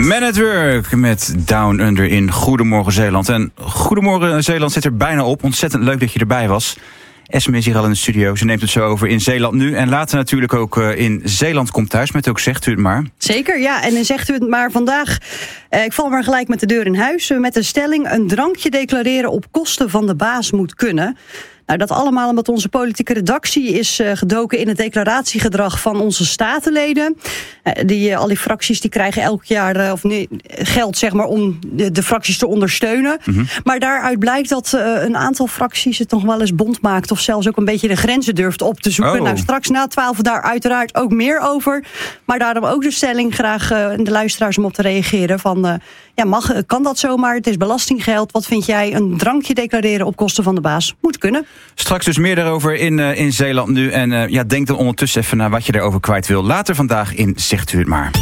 Man at Work met Down Under in Goedemorgen Zeeland. En Goedemorgen Zeeland zit er bijna op. Ontzettend leuk dat je erbij was. Esme is hier al in de studio. Ze neemt het zo over in Zeeland nu. En later natuurlijk ook in Zeeland komt thuis met ook Zegt u het maar. Zeker, ja. En dan zegt u het maar vandaag. Ik val maar gelijk met de deur in huis. Met de stelling: een drankje declareren op kosten van de baas moet kunnen. Nou, dat allemaal omdat onze politieke redactie is gedoken in het declaratiegedrag van onze statenleden. Al die fracties die krijgen elk jaar geld, zeg maar, om de fracties te ondersteunen. Mm-hmm. Maar daaruit blijkt dat een aantal fracties het nog wel eens bond maakt of zelfs ook een beetje de grenzen durft op te zoeken. Nou, straks na 12 daar uiteraard ook meer over. Maar daarom ook de stelling, graag de luisteraars om op te reageren van kan dat zomaar? Het is belastinggeld. Wat vind jij? Een drankje declareren op kosten van de baas moet kunnen. Straks dus meer daarover in Zeeland nu. En denk dan ondertussen even naar wat je erover kwijt wil. Later vandaag in Zegt u het maar.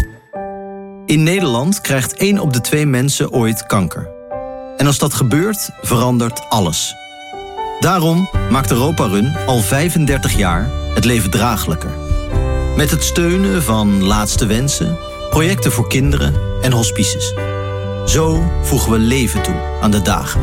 In Nederland krijgt 1 op de 2 mensen ooit kanker. En als dat gebeurt, verandert alles. Daarom maakt Europa Run al 35 jaar het leven draaglijker. Met het steunen van Laatste Wensen, projecten voor kinderen en hospices. Zo voegen we leven toe aan de dagen.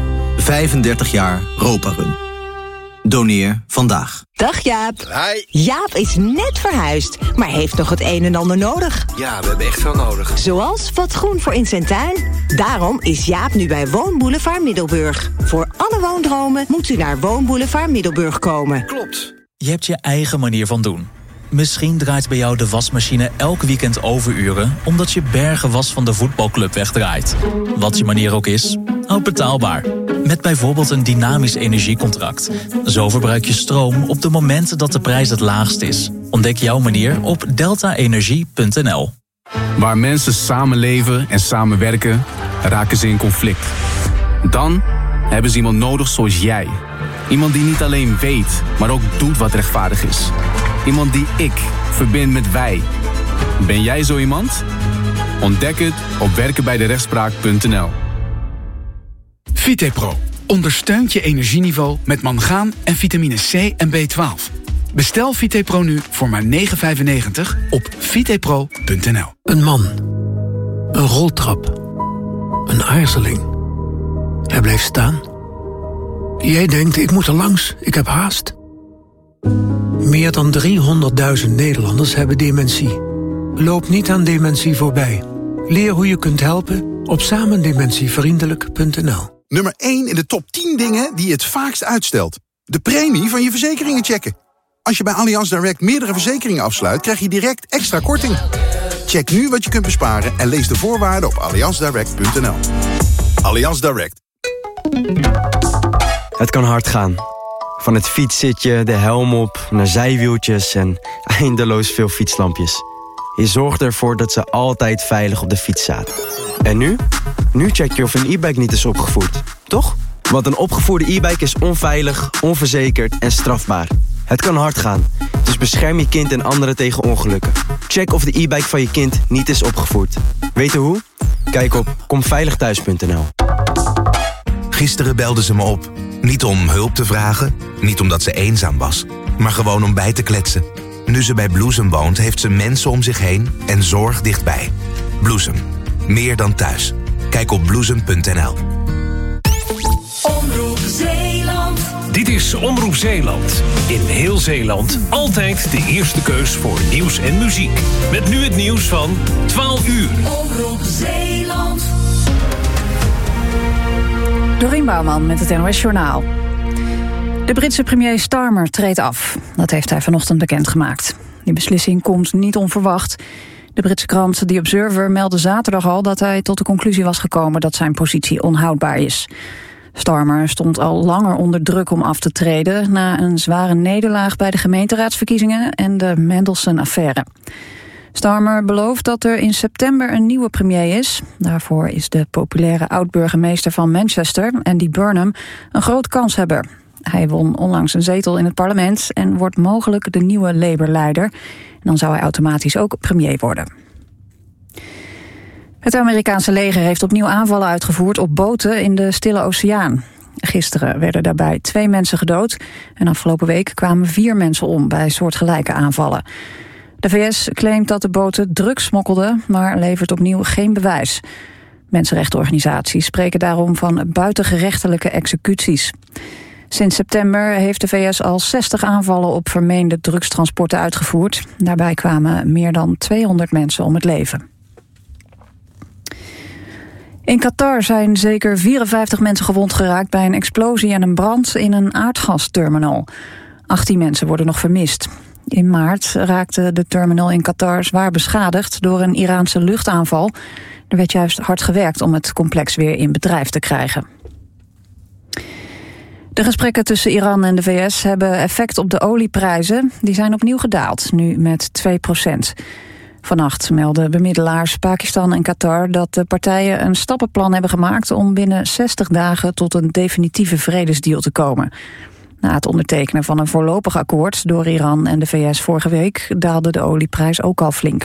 35 jaar Europa Run. Doneer vandaag. Dag Jaap. Hi. Jaap is net verhuisd, maar heeft nog het een en ander nodig. Ja, we hebben echt veel nodig. Zoals wat groen voor in zijn tuin. Daarom is Jaap nu bij Woonboulevard Middelburg. Voor alle woondromen moet u naar Woonboulevard Middelburg komen. Klopt. Je hebt je eigen manier van doen. Misschien draait bij jou de wasmachine elk weekend overuren omdat je bergen was van de voetbalclub wegdraait. Wat je manier ook is, houd betaalbaar. Met bijvoorbeeld een dynamisch energiecontract. Zo verbruik je stroom op de momenten dat de prijs het laagst is. Ontdek jouw manier op deltaenergie.nl. Waar mensen samenleven en samenwerken, raken ze in conflict. Dan hebben ze iemand nodig zoals jij. Iemand die niet alleen weet, maar ook doet wat rechtvaardig is. Iemand die ik verbind met wij. Ben jij zo iemand? Ontdek het op werkenbijderechtspraak.nl. Vitepro ondersteunt je energieniveau met mangaan en vitamine C en B12. Bestel Vitepro nu voor maar €9,95 op vitepro.nl. Een man. Een roltrap. Een aarzeling. Hij blijft staan. Jij denkt, ik moet er langs, ik heb haast. Meer dan 300.000 Nederlanders hebben dementie. Loop niet aan dementie voorbij. Leer hoe je kunt helpen op samendementievriendelijk.nl. Nummer 1 in de top 10 dingen die je het vaakst uitstelt. De premie van je verzekeringen checken. Als je bij Allianz Direct meerdere verzekeringen afsluit, krijg je direct extra korting. Check nu wat je kunt besparen en lees de voorwaarden op allianzdirect.nl. Allianz Direct. Het kan hard gaan. Van het fietszitje, de helm op, naar zijwieltjes en eindeloos veel fietslampjes. Je zorgt ervoor dat ze altijd veilig op de fiets zaten. En nu? Nu check je of een e-bike niet is opgevoerd, toch? Want een opgevoerde e-bike is onveilig, onverzekerd en strafbaar. Het kan hard gaan, dus bescherm je kind en anderen tegen ongelukken. Check of de e-bike van je kind niet is opgevoerd. Weten hoe? Kijk op komveiligthuis.nl. Gisteren belde ze me op. Niet om hulp te vragen, niet omdat ze eenzaam was, maar gewoon om bij te kletsen. Nu ze bij Bloesem woont, heeft ze mensen om zich heen en zorg dichtbij. Bloesem. Meer dan thuis. Kijk op bloesem.nl. Omroep Zeeland. Dit is Omroep Zeeland. In heel Zeeland altijd de eerste keus voor nieuws en muziek. Met nu het nieuws van 12 uur. Omroep Zeeland. Dorien Bouwman met het NOS Journaal. De Britse premier Starmer treedt af. Dat heeft hij vanochtend bekendgemaakt. Die beslissing komt niet onverwacht. De Britse krant The Observer meldde zaterdag al dat hij tot de conclusie was gekomen dat zijn positie onhoudbaar is. Starmer stond al langer onder druk om af te treden na een zware nederlaag bij de gemeenteraadsverkiezingen en de Mendelssohn-affaire. Starmer belooft dat er in september een nieuwe premier is. Daarvoor is de populaire oud-burgemeester van Manchester, Andy Burnham, een groot kanshebber. Hij won onlangs een zetel in het parlement en wordt mogelijk de nieuwe Labour-leider. En dan zou hij automatisch ook premier worden. Het Amerikaanse leger heeft opnieuw aanvallen uitgevoerd op boten in de Stille Oceaan. Gisteren werden daarbij 2 mensen gedood en afgelopen week kwamen 4 mensen om bij soortgelijke aanvallen. De VS claimt dat de boten drugs smokkelden, maar levert opnieuw geen bewijs. Mensenrechtenorganisaties spreken daarom van buitengerechtelijke executies. Sinds september heeft de VS al 60 aanvallen op vermeende drugstransporten uitgevoerd. Daarbij kwamen meer dan 200 mensen om het leven. In Qatar zijn zeker 54 mensen gewond geraakt bij een explosie en een brand in een aardgasterminal. 18 mensen worden nog vermist. In maart raakte de terminal in Qatar zwaar beschadigd door een Iraanse luchtaanval. Er werd juist hard gewerkt om het complex weer in bedrijf te krijgen. De gesprekken tussen Iran en de VS hebben effect op de olieprijzen. Die zijn opnieuw gedaald, nu met 2%. Vannacht melden bemiddelaars Pakistan en Qatar dat de partijen een stappenplan hebben gemaakt om binnen 60 dagen tot een definitieve vredesdeal te komen. Na het ondertekenen van een voorlopig akkoord door Iran en de VS vorige week daalde de olieprijs ook al flink.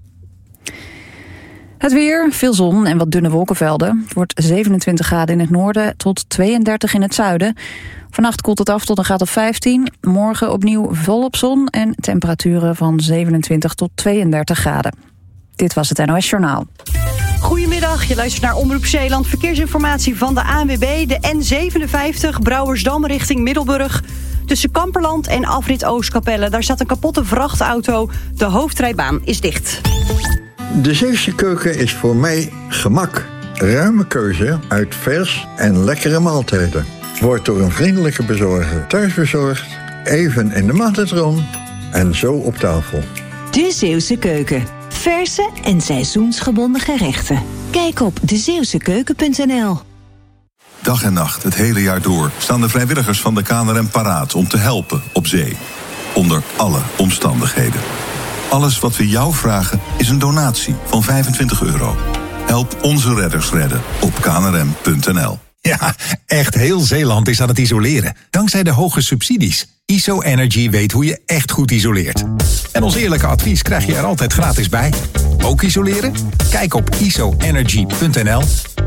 Het weer, veel zon en wat dunne wolkenvelden. Het wordt 27 graden in het noorden tot 32 in het zuiden. Vannacht koelt het af tot een graad of 15. Morgen opnieuw volop zon en temperaturen van 27 tot 32 graden. Dit was het NOS Journaal. Goedemiddag, je luistert naar Omroep Zeeland. Verkeersinformatie van de ANWB. De N57 Brouwersdam richting Middelburg. Tussen Kamperland en afrit Oostkapelle. Daar staat een kapotte vrachtauto. De hoofdrijbaan is dicht. De Zeeuwse keuken is voor mij gemak. Ruime keuze uit vers en lekkere maaltijden. Wordt door een vriendelijke bezorger thuis bezorgd. Even in de magnetron en zo op tafel. De Zeeuwse keuken. Verse en seizoensgebonden gerechten. Kijk op dezeeuwsekeuken.nl. Dag en nacht, het hele jaar door, staan de vrijwilligers van de KNRM paraat om te helpen op zee. Onder alle omstandigheden. Alles wat we jou vragen is een donatie van €25. Help onze redders redden op knrm.nl. Ja, echt heel Zeeland is aan het isoleren. Dankzij de hoge subsidies. ISO Energy weet hoe je echt goed isoleert. En ons eerlijke advies krijg je er altijd gratis bij. Ook isoleren? Kijk op isoenergy.nl.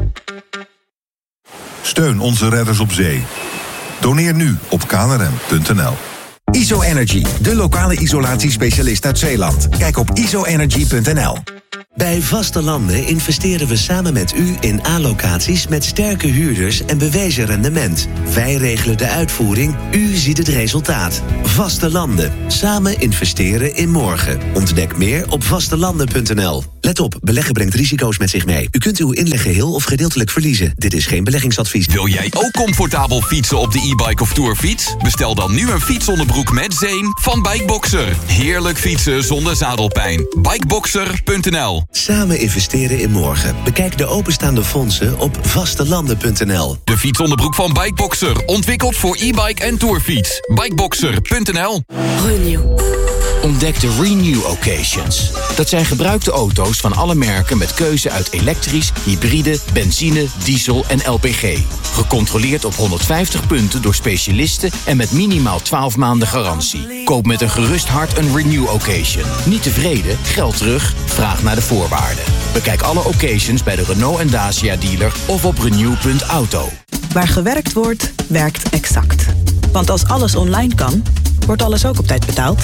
Steun onze redders op zee. Doneer nu op knrm.nl. ISO Energy, de lokale isolatiespecialist uit Zeeland. Kijk op isoenergy.nl. Bij Vaste Landen investeren we samen met u in A-locaties met sterke huurders en bewezen rendement. Wij regelen de uitvoering, u ziet het resultaat. Vaste Landen, samen investeren in morgen. Ontdek meer op vastelanden.nl. Let op, beleggen brengt risico's met zich mee. U kunt uw inleg geheel of gedeeltelijk verliezen. Dit is geen beleggingsadvies. Wil jij ook comfortabel fietsen op de e-bike of tourfiets? Bestel dan nu een fietsonderbroek met zeem van Bikeboxer. Heerlijk fietsen zonder zadelpijn. Bikeboxer.nl. Samen investeren in morgen. Bekijk de openstaande fondsen op vastelanden.nl. De fietsonderbroek van Bikeboxer. Ontwikkeld voor e-bike en tourfiets. Bikeboxer.nl. Renew. Ontdek de Renew Occasions. Dat zijn gebruikte auto's van alle merken met keuze uit elektrisch, hybride, benzine, diesel en LPG. Gecontroleerd op 150 punten door specialisten en met minimaal 12 maanden garantie. Koop met een gerust hart een Renew Occasion. Niet tevreden? Geld terug? Vraag naar de voorwaarden. Bekijk alle occasions bij de Renault en Dacia dealer of op renew.auto. Waar gewerkt wordt, werkt Exact. Want als alles online kan, wordt alles ook op tijd betaald.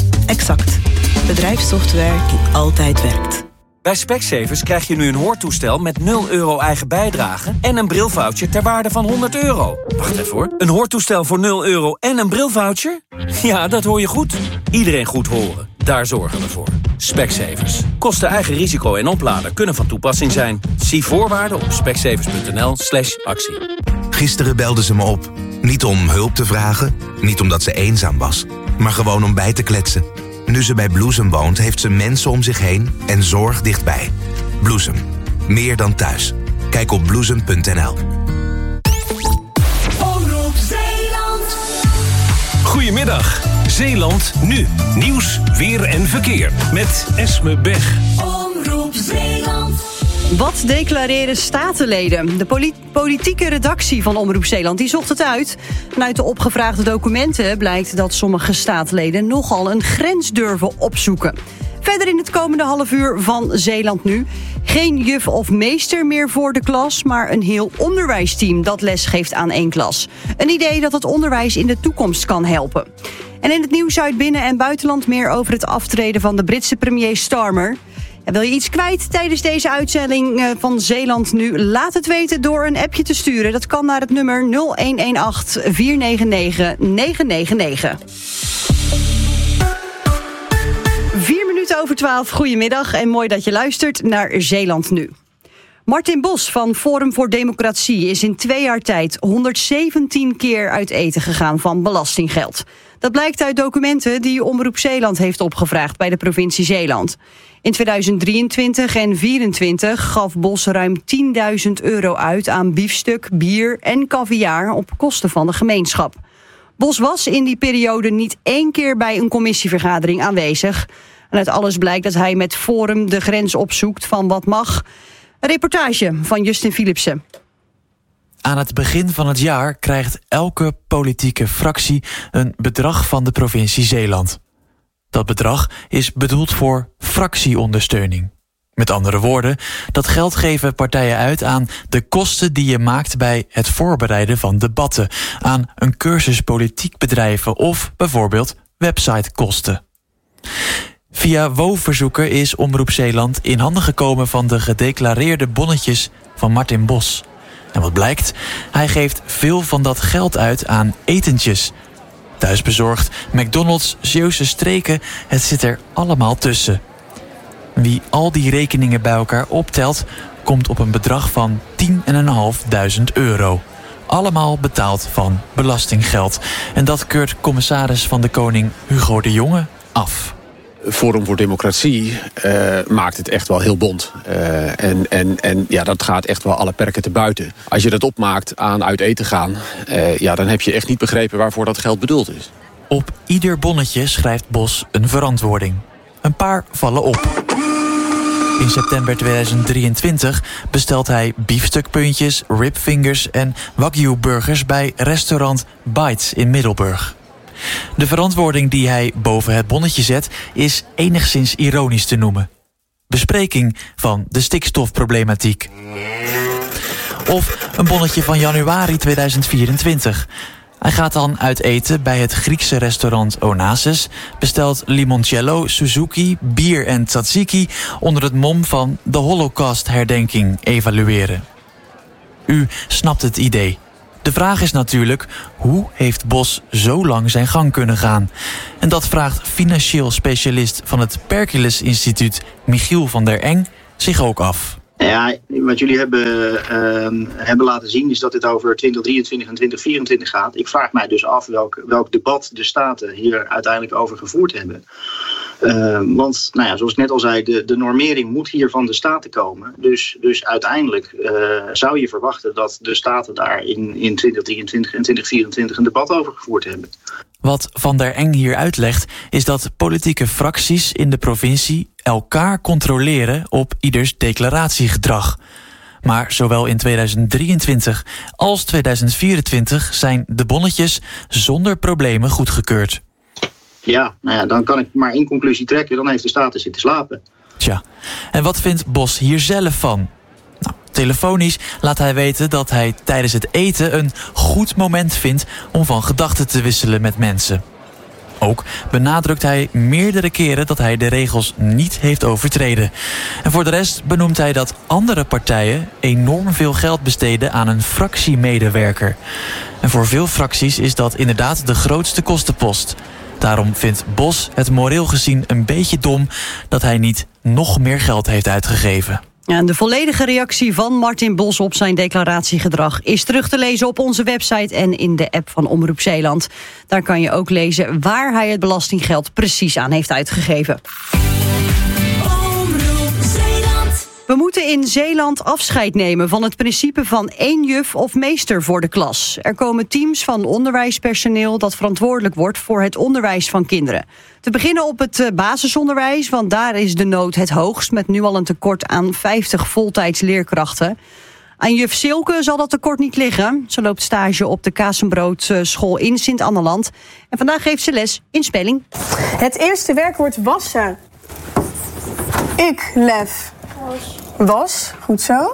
Exact. Bedrijfssoftware die altijd werkt. Bij Specsavers krijg je nu een hoortoestel met €0 eigen bijdrage en een brilvoucher ter waarde van €100. Wacht even hoor. Een hoortoestel voor €0 en een brilvoucher? Ja, dat hoor je goed. Iedereen goed horen. Daar zorgen we voor. Specsavers. Kosten eigen risico en oplader kunnen van toepassing zijn. Zie voorwaarden op specsavers.nl/actie. Gisteren belde ze me op. Niet om hulp te vragen, niet omdat ze eenzaam was, maar gewoon om bij te kletsen. Nu ze bij Bloesem woont, heeft ze mensen om zich heen en zorg dichtbij. Bloesem. Meer dan thuis. Kijk op bloesem.nl. Omroep Zeeland. Goedemiddag. Zeeland nu. Nieuws, weer en verkeer. Met Esme Bech. Omroep Zeeland. Wat declareren statenleden? De politieke redactie van Omroep Zeeland die zocht het uit. En uit de opgevraagde documenten blijkt dat sommige statenleden nogal een grens durven opzoeken. Verder in het komende half uur van Zeeland nu. Geen juf of meester meer voor de klas, maar een heel onderwijsteam dat les geeft aan één klas. Een idee dat het onderwijs in de toekomst kan helpen. En in het nieuws uit binnen- en buitenland meer over het aftreden van de Britse premier Starmer. En wil je iets kwijt tijdens deze uitzending van Zeeland Nu? Laat het weten door een appje te sturen. Dat kan naar het nummer 0118 499 999. 11:04. Goedemiddag en mooi dat je luistert naar Zeeland Nu. Martin Bos van Forum voor Democratie is in 2 jaar tijd 117 keer uit eten gegaan van belastinggeld. Dat blijkt uit documenten die Omroep Zeeland heeft opgevraagd bij de provincie Zeeland. In 2023 en 2024 gaf Bos ruim €10.000 uit aan biefstuk, bier en caviar op kosten van de gemeenschap. Bos was in die periode niet 1 keer bij een commissievergadering aanwezig. En uit alles blijkt dat hij met Forum de grens opzoekt van wat mag. Een reportage van Justin Philipsen. Aan het begin van het jaar krijgt elke politieke fractie een bedrag van de provincie Zeeland. Dat bedrag is bedoeld voor fractieondersteuning. Met andere woorden, dat geld geven partijen uit aan de kosten die je maakt bij het voorbereiden van debatten, aan een cursus politiek bedrijven of bijvoorbeeld websitekosten. Via WO-verzoeker is Omroep Zeeland in handen gekomen van de gedeclareerde bonnetjes van Martin Bos. En wat blijkt? Hij geeft veel van dat geld uit aan etentjes. Thuisbezorgd, McDonald's, Zeeuwse streken, het zit er allemaal tussen. Wie al die rekeningen bij elkaar optelt, komt op een bedrag van €10.500. Allemaal betaald van belastinggeld. En dat keurt commissaris van de Koning Hugo de Jonge af. Forum voor Democratie maakt het echt wel heel bont. En dat gaat echt wel alle perken te buiten. Als je dat opmaakt aan uit eten gaan, dan heb je echt niet begrepen waarvoor dat geld bedoeld is. Op ieder bonnetje schrijft Bos een verantwoording. Een paar vallen op. In september 2023 bestelt hij biefstukpuntjes, ribfingers en wagyu-burgers bij restaurant Bites in Middelburg. De verantwoording die hij boven het bonnetje zet is enigszins ironisch te noemen. Bespreking van de stikstofproblematiek. Of een bonnetje van januari 2024. Hij gaat dan uit eten bij het Griekse restaurant Onassis, bestelt limoncello, Suzuki, bier en tzatziki onder het mom van de Holocaustherdenking evalueren. U snapt het idee. De vraag is natuurlijk, hoe heeft Bos zo lang zijn gang kunnen gaan? En dat vraagt financieel specialist van het Perkiles Instituut, Michiel van der Eng, zich ook af. Ja, wat jullie hebben laten zien is dat het over 2023 en 2024 gaat. Ik vraag mij dus af welk debat de Staten hier uiteindelijk over gevoerd hebben. Want, zoals ik net al zei, de normering moet hier van de Staten komen. Dus uiteindelijk zou je verwachten dat de Staten daar in 2023 en 2024 een debat over gevoerd hebben. Wat Van der Eng hier uitlegt is dat politieke fracties in de provincie elkaar controleren op ieders declaratiegedrag. Maar zowel in 2023 als 2024 zijn de bonnetjes zonder problemen goedgekeurd. Ja, dan kan ik maar één conclusie trekken. Dan heeft de Staten zitten slapen. Tja, en wat vindt Bos hier zelf van? Telefonisch laat hij weten dat hij tijdens het eten een goed moment vindt om van gedachten te wisselen met mensen. Ook benadrukt hij meerdere keren dat hij de regels niet heeft overtreden. En voor de rest benoemt hij dat andere partijen enorm veel geld besteden aan een fractiemedewerker. En voor veel fracties is dat inderdaad de grootste kostenpost. Daarom vindt Bos het moreel gezien een beetje dom dat hij niet nog meer geld heeft uitgegeven. Ja, de volledige reactie van Martin Bos op zijn declaratiegedrag is terug te lezen op onze website en in de app van Omroep Zeeland. Daar kan je ook lezen waar hij het belastinggeld precies aan heeft uitgegeven. We moeten in Zeeland afscheid nemen van het principe van 1 juf of meester voor de klas. Er komen teams van onderwijspersoneel dat verantwoordelijk wordt voor het onderwijs van kinderen. Te beginnen op het basisonderwijs, want daar is de nood het hoogst, met nu al een tekort aan 50 voltijds leerkrachten. Aan juf Silke zal dat tekort niet liggen. Ze loopt stage op de Kazenbroodschool in Sint-Anneland. En vandaag geeft ze les in spelling. Het eerste werkwoord wassen. Ik lef. Was, goed zo.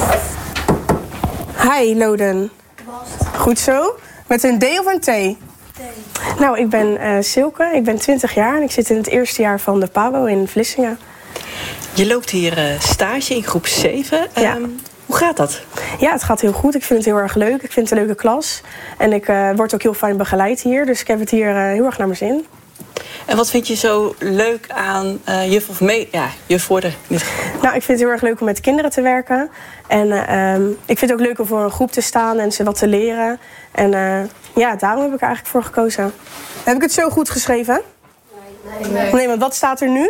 Hij, Loden. Goed zo. Met een D of een T? Nou, ik ben Silke, ik ben 20 jaar en ik zit in het eerste jaar van de PABO in Vlissingen. Je loopt hier stage in groep 7. Ja. Hoe gaat dat? Ja, het gaat heel goed. Ik vind het heel erg leuk. Ik vind het een leuke klas. En ik word ook heel fijn begeleid hier. Dus ik heb het hier heel erg naar mijn zin. En wat vind je zo leuk aan juf worden? Nou, ik vind het heel erg leuk om met kinderen te werken. En ik vind het ook leuk om voor een groep te staan en ze wat te leren. En daarom heb ik er eigenlijk voor gekozen. Heb ik het zo goed geschreven? Nee, want wat staat er nu?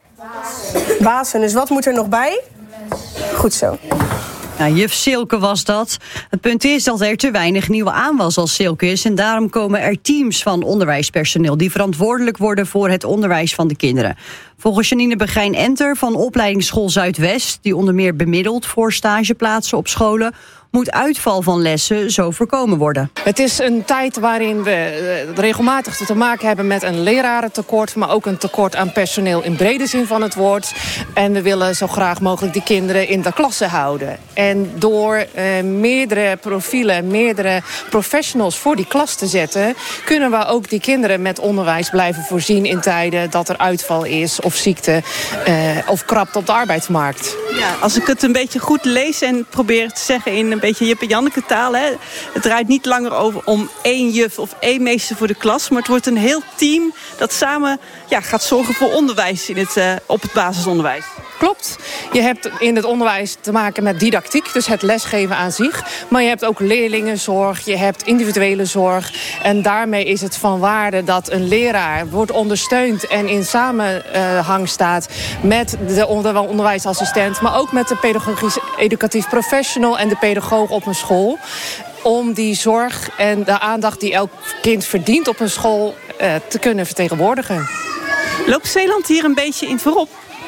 Bazen. Dus wat moet er nog bij? Goed zo. Ja, juf Silke was dat. Het punt is dat er te weinig nieuwe aanwas als Silke is. En daarom komen er teams van onderwijspersoneel die verantwoordelijk worden voor het onderwijs van de kinderen. Volgens Janine Begijn-Enter van opleidingsschool Zuidwest, die onder meer bemiddelt voor stageplaatsen op scholen, moet uitval van lessen zo voorkomen worden. Het is een tijd waarin we regelmatig te maken hebben met een lerarentekort, maar ook een tekort aan personeel in brede zin van het woord. En we willen zo graag mogelijk die kinderen in de klasse houden. En door meerdere profielen, meerdere professionals voor die klas te zetten, kunnen we ook die kinderen met onderwijs blijven voorzien in tijden dat er uitval is of ziekte of krapte op de arbeidsmarkt. Ja, als ik het een beetje goed lees en probeer te zeggen in een beetje Jip en Janneke taal. Hè. Het draait niet langer om één juf of één meester voor de klas, maar het wordt een heel team dat samen gaat zorgen voor onderwijs op het basisonderwijs. Klopt. Je hebt in het onderwijs te maken met didactiek, dus het lesgeven aan zich. Maar je hebt ook leerlingenzorg, je hebt individuele zorg. En daarmee is het van waarde dat een leraar wordt ondersteund en in samenhang staat met de onderwijsassistent, maar ook met de pedagogisch educatief professional en de pedagoog op een school. Om die zorg en de aandacht die elk kind verdient op een school te kunnen vertegenwoordigen. Loopt Zeeland hier een beetje in voorop?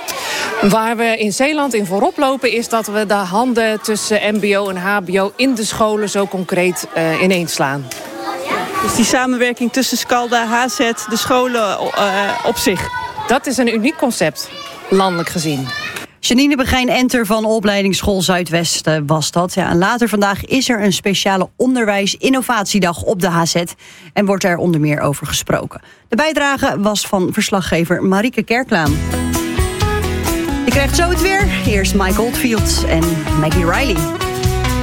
Waar we in Zeeland in voorop lopen is dat we de handen tussen mbo en hbo in de scholen zo concreet ineens slaan. Dus die samenwerking tussen Scalda, HZ, de scholen op zich. Dat is een uniek concept, landelijk gezien. Janine Begijn-Enter van opleidingsschool Zuidwest was dat. Ja, en later vandaag is er een speciale onderwijs-innovatiedag op de HZ. En wordt er onder meer over gesproken. De bijdrage was van verslaggever Marieke Kerklaan. Je krijgt zo het weer. Eerst Mike Oldfield en Maggie Riley.